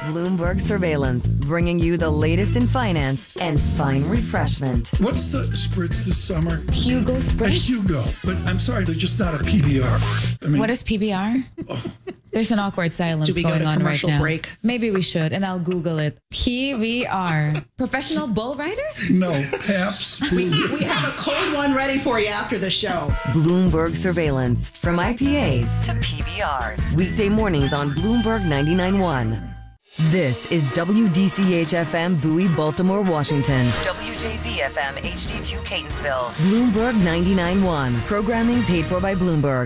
Bloomberg Surveillance, bringing you the latest in finance and fine refreshment. What's the spritz this summer? Hugo Spritz? A Hugo. But I'm sorry, they're just not a PBR. I mean, what is PBR? Oh. There's an awkward silence going on right now. Should we go to commercial break? Maybe we should, and I'll Google it. PBR. Professional bull riders? No, Pabst. We have a cold one ready for you after the show. Bloomberg Surveillance, from IPAs to PBRs. Weekday mornings on Bloomberg 99.1. This is WDCH-FM Bowie, Baltimore, Washington. WJZ-FM HD2 Catonsville. Bloomberg 99.1. Programming paid for by Bloomberg.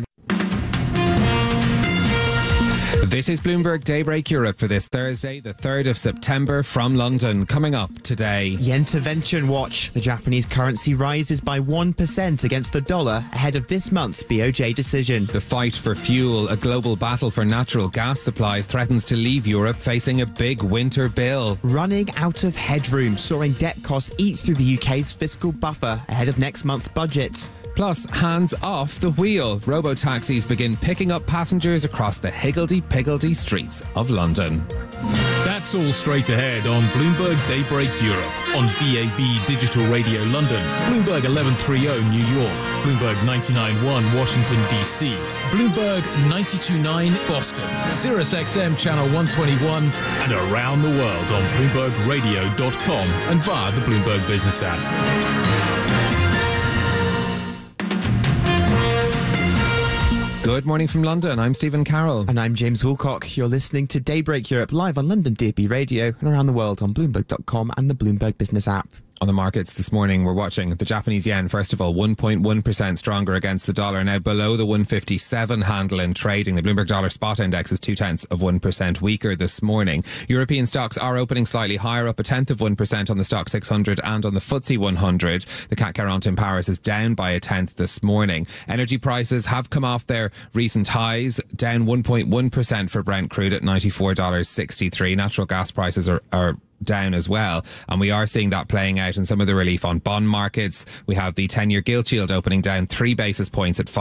This is Bloomberg Daybreak Europe for this Thursday, the 3rd of September from London. Coming up today. Yen-to-vention watch. The Japanese currency rises by 1% against the dollar ahead of this month's BOJ decision. The fight for fuel, a global battle for natural gas supplies, threatens to leave Europe facing a big winter bill. Running out of headroom, soaring debt costs eat through the UK's fiscal buffer ahead of next month's budget. Plus, hands off the wheel. Robo-taxis begin picking up passengers across the higgledy-piggledy streets of London. That's all straight ahead on Bloomberg Daybreak Europe, on DAB Digital Radio London, Bloomberg 1130 New York, Bloomberg 99.1 Washington DC, Bloomberg 92.9 Boston, Sirius XM Channel 121, and around the world on BloombergRadio.com and via the Bloomberg Business app. Good morning from London. I'm Stephen Carroll. And I'm James Woolcock. You're listening to Daybreak Europe live on London DAB Radio and around the world on Bloomberg.com and the Bloomberg Business app. On the markets this morning, we're watching the Japanese yen, first of all, 1.1% stronger against the dollar, now below the 157 handle in trading. The Bloomberg Dollar Spot Index is 0.2% weaker this morning. European stocks are opening slightly higher, up 0.1% on the Stock 600 and on the FTSE 100. The CAC 40 in Paris is down by 0.1% this morning. Energy prices have come off their recent highs, down 1.1% for Brent crude at $94.63. Natural gas prices are down as well, and we are seeing that playing out in some of the relief on bond markets. We have the 10-year gilt yield opening down 3 basis points at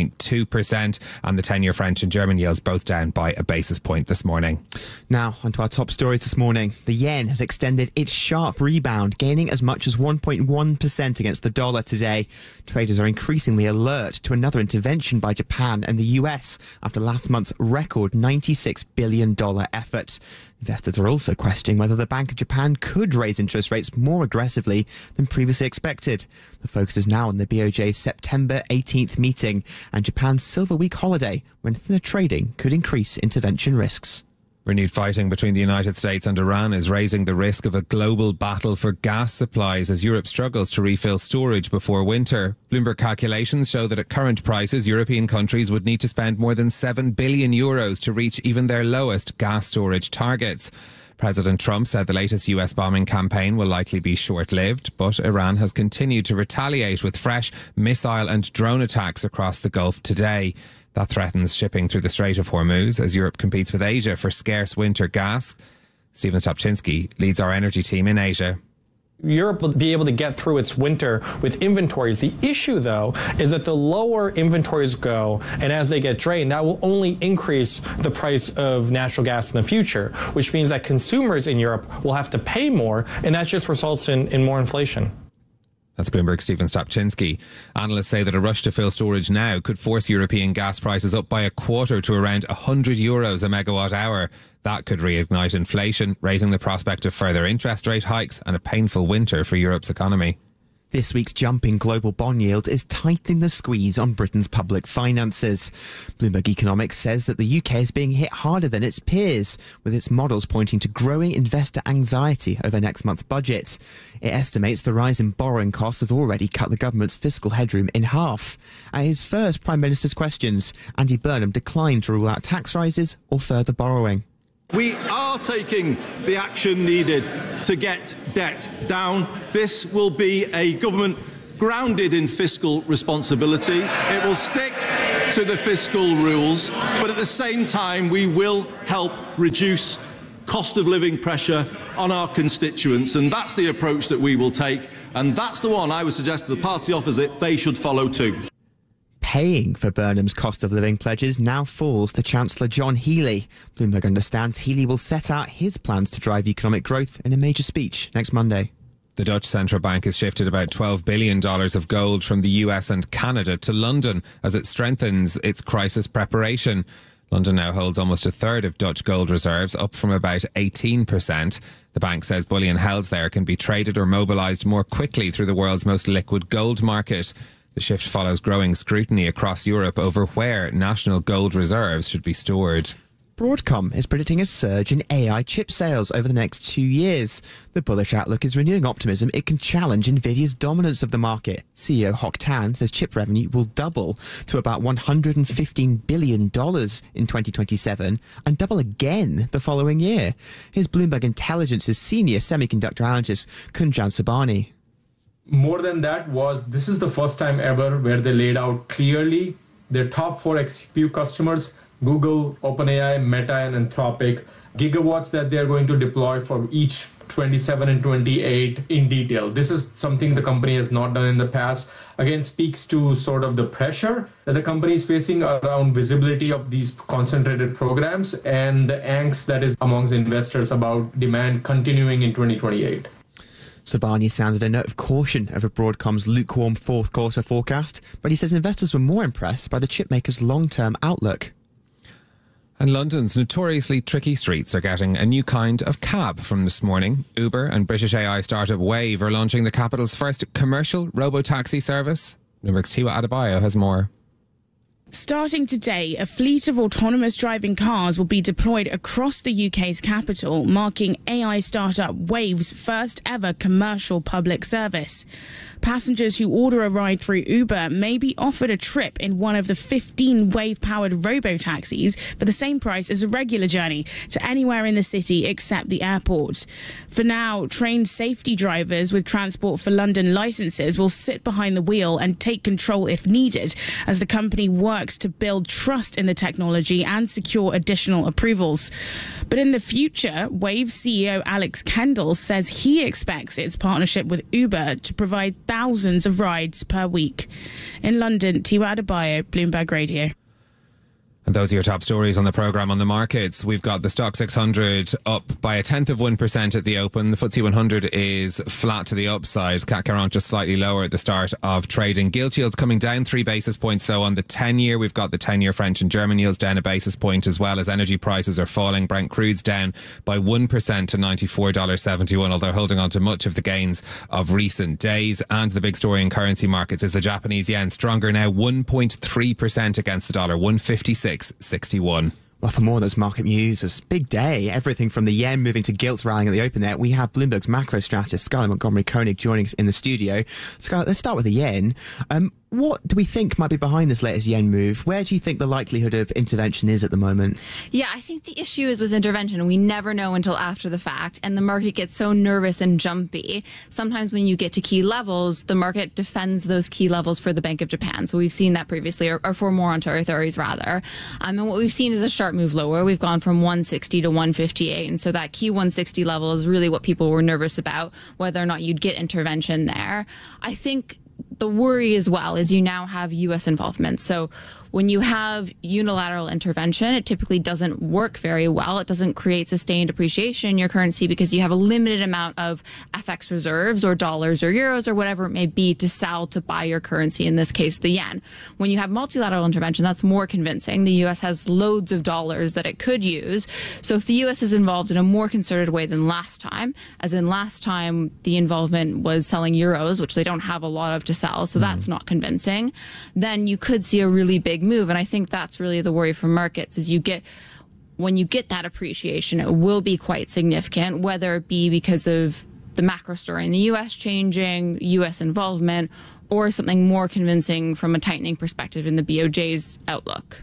5.2%, and the 10-year French and German yields both down by a basis point this morning. Now onto our top stories this morning. The yen has extended its sharp rebound, gaining as much as 1.1% against the dollar today. Traders are increasingly alert to another intervention by Japan and the US after last month's record $96 billion effort. Investors are also questioning whether the Bank of Japan could raise interest rates more aggressively than previously expected. The focus is now on the BOJ's September 18th meeting and Japan's Silver Week holiday, when thinner trading could increase intervention risks. Renewed fighting between the United States and Iran is raising the risk of a global battle for gas supplies as Europe struggles to refill storage before winter. Bloomberg calculations show that at current prices, European countries would need to spend more than €7 billion to reach even their lowest gas storage targets. President Trump said the latest US bombing campaign will likely be short-lived, but Iran has continued to retaliate with fresh missile and drone attacks across the Gulf today. That threatens shipping through the Strait of Hormuz as Europe competes with Asia for scarce winter gas. Stephen Stopczynski leads our energy team in Asia. Europe will be able to get through its winter with inventories. The issue, though, is that the lower inventories go, and as they get drained, that will only increase the price of natural gas in the future, which means that consumers in Europe will have to pay more, and that just results in more inflation. That's Bloomberg's Stephen Stopczynski. Analysts say that a rush to fill storage now could force European gas prices up by a quarter to around €100 a megawatt hour. That could reignite inflation, raising the prospect of further interest rate hikes and a painful winter for Europe's economy. This week's jump in global bond yields is tightening the squeeze on Britain's public finances. Bloomberg Economics says that the UK is being hit harder than its peers, with its models pointing to growing investor anxiety over next month's budget. It estimates the rise in borrowing costs has already cut the government's fiscal headroom in half. At his first Prime Minister's questions, Andy Burnham declined to rule out tax rises or further borrowing. We are taking the action needed to get debt down. This will be a government grounded in fiscal responsibility. It will stick to the fiscal rules, but at the same time we will help reduce cost of living pressure on our constituents, and that's the approach that we will take, and that's the one I would suggest to the party opposite they should follow too. paying for Burnham's cost of living pledges now falls to Chancellor John Healey. Bloomberg understands Healey will set out his plans to drive economic growth in a major speech next Monday. The Dutch central bank has shifted about $12 billion of gold from the US and Canada to London as it strengthens its crisis preparation. London now holds almost a third of Dutch gold reserves, up from about 18%. The bank says bullion held there can be traded or mobilised more quickly through the world's most liquid gold market. The shift follows growing scrutiny across Europe over where national gold reserves should be stored. Broadcom is predicting a surge in AI chip sales over the next 2 years. The bullish outlook is renewing optimism it can challenge Nvidia's dominance of the market. CEO Hock Tan says chip revenue will double to about $115 billion in 2027 and double again the following year. Here's Bloomberg Intelligence's senior semiconductor analyst Kunjan Subani. More than that this is the first time ever where they laid out clearly their top 4 XPU customers, Google, OpenAI, Meta, and Anthropic, gigawatts that they're going to deploy for each 27 and 28 in detail. This is something the company has not done in the past. Again, speaks to sort of the pressure that the company is facing around visibility of these concentrated programs and the angst that is amongst investors about demand continuing in 2028. Subani sounded a note of caution over Broadcom's lukewarm fourth quarter forecast, but he says investors were more impressed by the chipmaker's long-term outlook. And London's notoriously tricky streets are getting a new kind of cab from this morning. Uber and British AI startup Wave are launching the capital's first commercial robo-taxi service. Bloomberg's Tiwa Adebayo has more. Starting today, a fleet of autonomous driving cars will be deployed across the UK's capital, marking AI startup Wave's first ever commercial public service. Passengers who order a ride through Uber may be offered a trip in one of the 15 Wave-powered robo-taxis for the same price as a regular journey to anywhere in the city except the airport. For now, trained safety drivers with Transport for London licences will sit behind the wheel and take control if needed, as the company works to build trust in the technology and secure additional approvals. But in the future, Wave CEO Alex Kendall says he expects its partnership with Uber to provide thousands of rides per week. In London, Tiwa Adebayo, Bloomberg Radio. And those are your top stories on the programme. On the markets, we've got the Stock 600 up by 0.1% at the open. The FTSE 100 is flat to the upside. CAC 40 just slightly lower at the start of trading. Gilt yields coming down 3 basis points, though, on the 10-year. We've got the 10-year French and German yields down a basis point, as well as energy prices are falling. Brent crude's down by 1% to $94.71, although holding on to much of the gains of recent days. And the big story in currency markets is the Japanese yen, stronger now 1.3% against the dollar, 156.61. Well, for more of those market news, it's a big day. Everything from the yen moving to gilts rallying at the open there. We have Bloomberg's macro strategist, Skylar Montgomery-Koenig, joining us in the studio. Skylar, let's start with the yen. What do we think might be behind this latest yen move? Where do you think the likelihood of intervention is at the moment? Yeah, I think the issue is with intervention. We never know until after the fact, and the market gets so nervous and jumpy. Sometimes when you get to key levels, the market defends those key levels for the Bank of Japan. So we've seen that previously, or for more Monetary authorities rather. And what we've seen is a sharp move lower. We've gone from 160 to 158, and so that key 160 level is really what people were nervous about, whether or not you'd get intervention there. I think the worry as well is you now have U.S. involvement. So when you have unilateral intervention, it typically doesn't work very well. It doesn't create sustained appreciation in your currency because you have a limited amount of FX reserves or dollars or euros or whatever it may be to sell to buy your currency, in this case, the yen. When you have multilateral intervention, that's more convincing. The U.S. has loads of dollars that it could use. So if the U.S. is involved in a more concerted way than last time, as in last time the involvement was selling euros, which they don't have a lot of to sell, so that's not convincing, then you could see a really big move. And I think that's really the worry for markets is when you get that appreciation, it will be quite significant, whether it be because of the macro story in the U.S. changing, U.S. involvement, or something more convincing from a tightening perspective in the BOJ's outlook.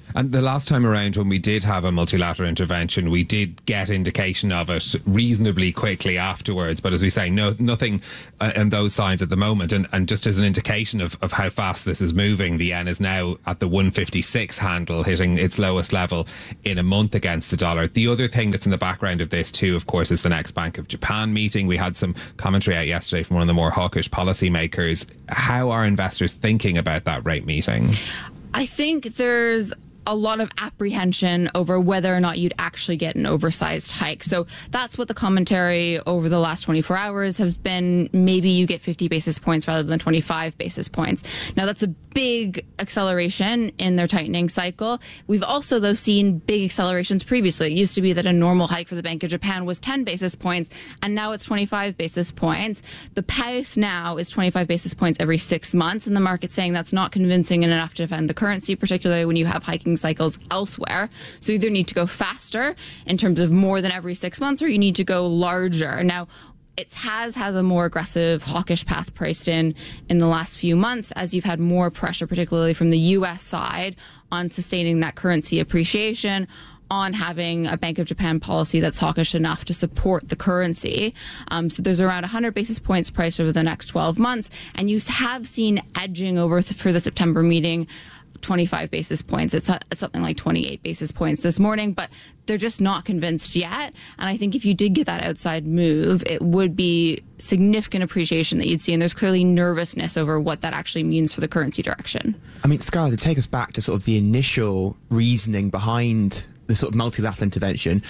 And the last time around when we did have a multilateral intervention, we did get indication of it reasonably quickly afterwards. But as we say, nothing in those signs at the moment. And just as an indication of how fast this is moving, the yen is now at the 156 handle, hitting its lowest level in a month against the dollar. The other thing that's in the background of this too, of course, is the next Bank of Japan meeting. We had some commentary out yesterday from one of the more hawkish policymakers. How are investors thinking about that rate meeting? I think there's a lot of apprehension over whether or not you'd actually get an oversized hike. So that's what the commentary over the last 24 hours has been. Maybe you get 50 basis points rather than 25 basis points. Now, that's a big acceleration in their tightening cycle. We've also, though, seen big accelerations previously. It used to be that a normal hike for the Bank of Japan was 10 basis points, and now it's 25 basis points. The pace now is 25 basis points every 6 months, and the market's saying that's not convincing enough to defend the currency, particularly when you have hiking cycles elsewhere. So you either need to go faster in terms of more than every 6 months, or you need to go larger. Now, it has a more aggressive hawkish path priced in the last few months, as you've had more pressure, particularly from the U.S. side, on sustaining that currency appreciation, on having a Bank of Japan policy that's hawkish enough to support the currency. So there's around 100 basis points priced over the next 12 months. And you have seen edging over for the September meeting 25 basis points. It's something like 28 basis points this morning, but they're just not convinced yet. And I think if you did get that outside move, it would be significant appreciation that you'd see. And there's clearly nervousness over what that actually means for the currency direction. I mean, Skylar, to take us back to sort of the initial reasoning behind the sort of multilateral intervention,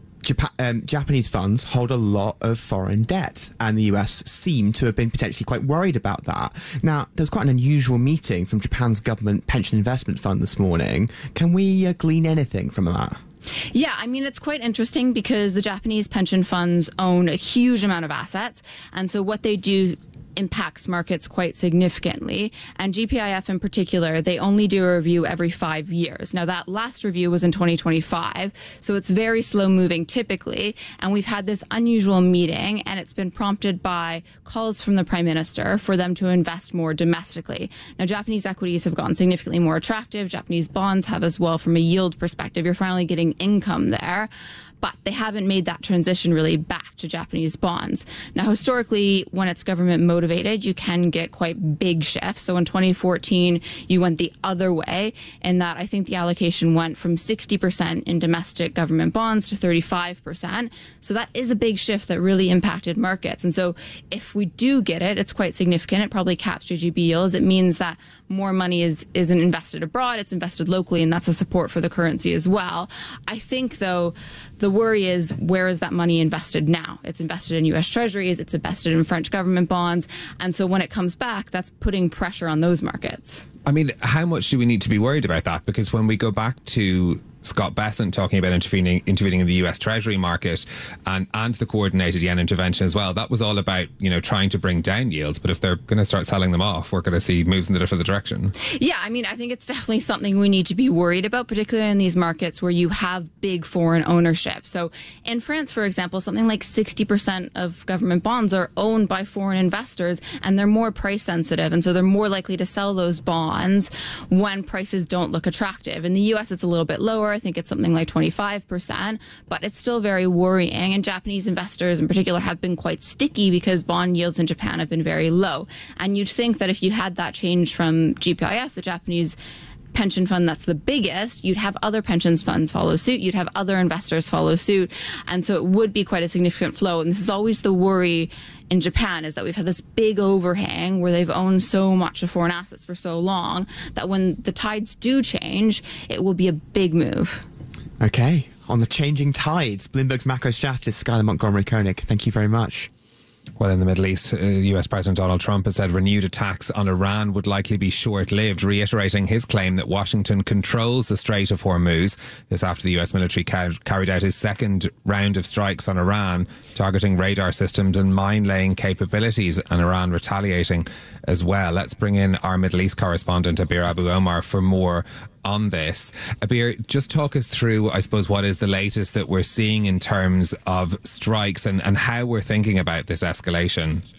Japanese funds hold a lot of foreign debt, and the US seem to have been potentially quite worried about that. Now, there's quite an unusual meeting from Japan's government pension investment fund this morning. Can we glean anything from that? Yeah, I mean, it's quite interesting because the Japanese pension funds own a huge amount of assets, and so what they do impacts markets quite significantly. And GPIF in particular, they only do a review every 5 years. Now, that last review was in 2025, so it's very slow moving typically. And we've had this unusual meeting, and it's been prompted by calls from the Prime Minister for them to invest more domestically. Now, Japanese equities have gotten significantly more attractive. Japanese bonds have as well from a yield perspective. You're finally getting income there. But they haven't made that transition really back to Japanese bonds. Now, historically, when it's government motivated, you can get quite big shifts. So in 2014, you went the other way in that I think the allocation went from 60% in domestic government bonds to 35%. So that is a big shift that really impacted markets. And so if we do get it, it's quite significant. It probably caps JGB yields. It means that more money isn't invested abroad, it's invested locally, and that's a support for the currency as well. I think, though, the worry is, where is that money invested now? It's invested in U.S. Treasuries, it's invested in French government bonds, and so when it comes back, that's putting pressure on those markets. I mean, how much do we need to be worried about that? Because when we go back to Scott Bessent talking about intervening in the US Treasury market and the coordinated yen intervention as well, that was all about, trying to bring down yields. But if they're going to start selling them off, we're going to see moves in the different direction. Yeah, I mean, I think it's definitely something we need to be worried about, particularly in these markets where you have big foreign ownership. So in France, for example, something like 60% of government bonds are owned by foreign investors, and they're more price sensitive. And so they're more likely to sell those bonds when prices don't look attractive. In the US, it's a little bit lower. I think it's something like 25%, but it's still very worrying. And Japanese investors in particular have been quite sticky because bond yields in Japan have been very low. And you'd think that if you had that change from GPIF, the Japanese pension fund that's the biggest, you'd have other pensions funds follow suit, you'd have other investors follow suit, and so it would be quite a significant flow. And this is always the worry in Japan, is that we've had this big overhang where they've owned so much of foreign assets for so long that when the tides do change, it will be a big move. Okay, on the changing tides, Bloomberg's macro strategist Skylar Montgomery-Koenig, thank you very much. Well, in the Middle East, US President Donald Trump has said renewed attacks on Iran would likely be short-lived, reiterating his claim that Washington controls the Strait of Hormuz. This after the US military carried out his second round of strikes on Iran, targeting radar systems and mine-laying capabilities, and Iran retaliating as well. Let's bring in our Middle East correspondent, Abir Abu Omar, for more on this. Abir, just talk us through, I suppose, what is the latest that we're seeing in terms of strikes and how we're thinking about this escalation.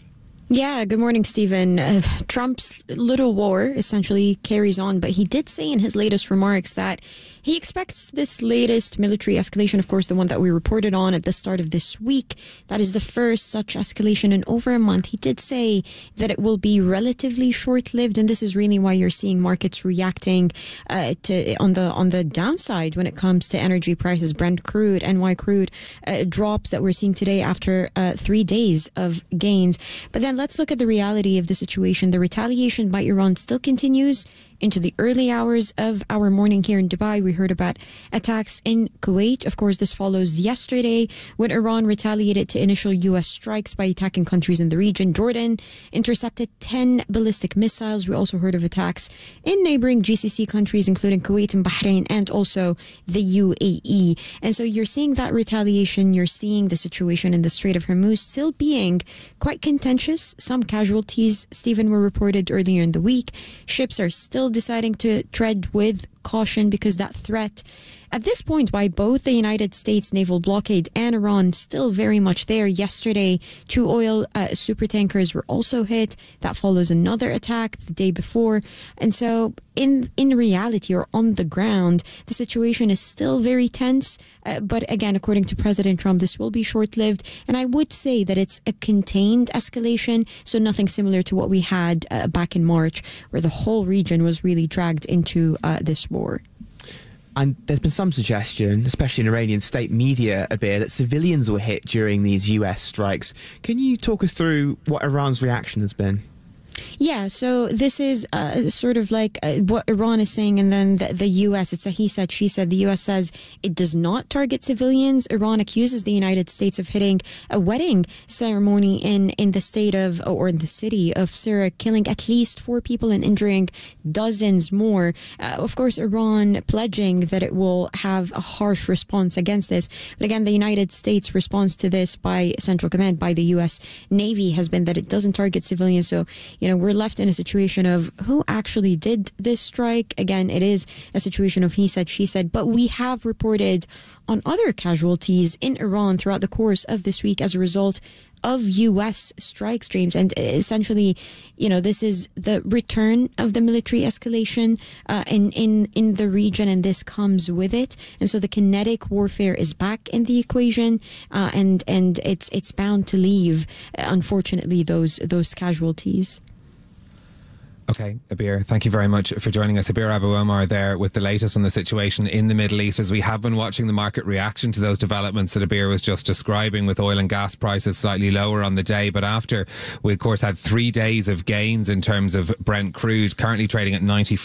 Yeah, good morning, Stephen. Trump's little war essentially carries on, but he did say in his latest remarks that he expects this latest military escalation, of course, the one that we reported on at the start of this week, that is the first such escalation in over a month. He did say that it will be relatively short-lived, and this is really why you're seeing markets reacting on the downside when it comes to energy prices. Brent crude, NY crude drops that we're seeing today after 3 days of gains. But then let's look at the reality of the situation. The retaliation by Iran still continues into the early hours of our morning here in Dubai. We heard about attacks in Kuwait. Of course, this follows yesterday when Iran retaliated to initial U.S. strikes by attacking countries in the region. Jordan intercepted 10 ballistic missiles. We also heard of attacks in neighboring GCC countries, including Kuwait and Bahrain, and also the UAE. And so you're seeing that retaliation. You're seeing the situation in the Strait of Hormuz still being quite contentious. Some casualties, Stephen, were reported earlier in the week. Ships are still deciding to tread with caution because that threat at this point by both the United States naval blockade and Iran still very much there. Yesterday, 2 oil supertankers were also hit. That follows another attack the day before. And so in reality, or on the ground, the situation is still very tense. But again, according to President Trump, this will be short-lived. And I would say that it's a contained escalation, so nothing similar to what we had back in March, where the whole region was really dragged into this war. And there's been some suggestion, especially in Iranian state media, Abir, that civilians were hit during these US strikes. Can you talk us through what Iran's reaction has been? Yeah, so this is sort of like what Iran is saying, and then the U.S., it's a he said, she said. The U.S. says it does not target civilians. Iran accuses the United States of hitting a wedding ceremony in the state of, or in the city of Syria, killing at least 4 people and injuring dozens more. Of course, Iran pledging that it will have a harsh response against this. But again, the United States response to this by Central Command, by the U.S. Navy, has been that it doesn't target civilians. So, we're left in a situation of who actually did this strike. Again, it is a situation of he said, she said, but we have reported on other casualties in Iran throughout the course of this week as a result of U.S. strike streams. And essentially, this is the return of the military escalation in the region, and this comes with it. And so the kinetic warfare is back in the equation, and it's bound to leave, unfortunately, those casualties. Okay, Abir, thank you very much for joining us. Abir Abu Omar there with the latest on the situation in the Middle East, as we have been watching the market reaction to those developments that Abir was just describing, with oil and gas prices slightly lower on the day. But after we, of course, had 3 days of gains in terms of Brent crude, currently trading at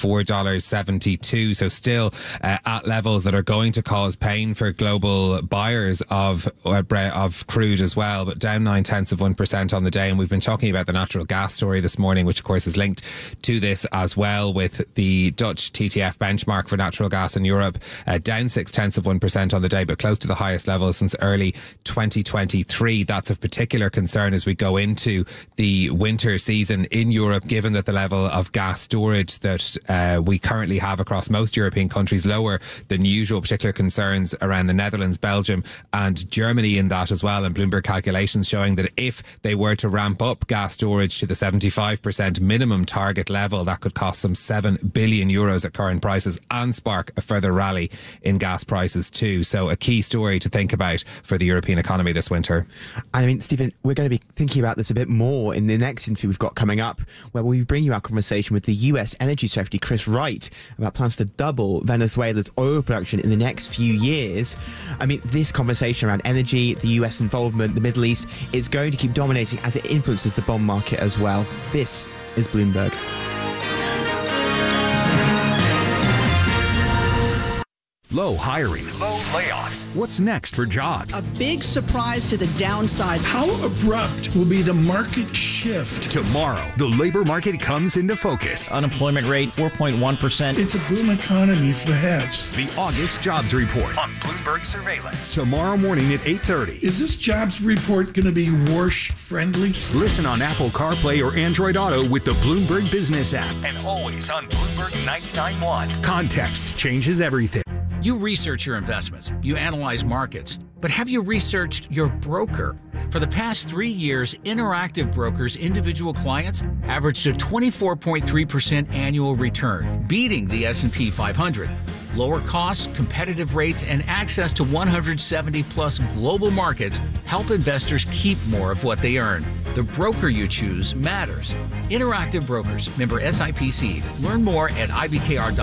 $94.72. So still at levels that are going to cause pain for global buyers of crude as well, but down 0.9% on the day. And we've been talking about the natural gas story this morning, which of course is linked to this as well, with the Dutch TTF benchmark for natural gas in Europe down 0.6% on the day, but close to the highest level since early 2023. That's of particular concern as we go into the winter season in Europe, given that the level of gas storage that we currently have across most European countries lower than usual. Particular concerns around the Netherlands, Belgium and Germany in that as well, and Bloomberg calculations showing that if they were to ramp up gas storage to the 75% minimum target level, that could cost some €7 billion at current prices and spark a further rally in gas prices too. So a key story to think about for the European economy this winter. And I mean, Stephen, we're going to be thinking about this a bit more in the next interview we've got coming up, where we bring you our conversation with the US Energy Secretary Chris Wright about plans to double Venezuela's oil production in the next few years. I mean, this conversation around energy, the US involvement, the Middle East, is going to keep dominating as it influences the bond market as well. This is Bloomberg. Low hiring, low layoffs. What's next for jobs? A big surprise to the downside. How abrupt will be the market shift? Tomorrow, the labor market comes into focus. Unemployment rate, 4.1%. It's a boom economy for the heads. The August Jobs Report on Bloomberg Surveillance. Tomorrow morning at 8:30. Is this jobs report going to be Warsh-friendly? Listen on Apple CarPlay or Android Auto with the Bloomberg Business app. And always on Bloomberg 99.1. Context changes everything. You research your investments, you analyze markets, but have you researched your broker? For the past 3 years, Interactive Brokers' individual clients averaged a 24.3% annual return, beating the S&P 500. Lower costs, competitive rates, and access to 170-plus global markets help investors keep more of what they earn. The broker you choose matters. Interactive Brokers, member SIPC. Learn more at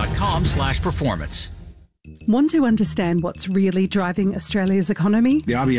ibkr.com/performance. Want to understand what's really driving Australia's economy? The RBA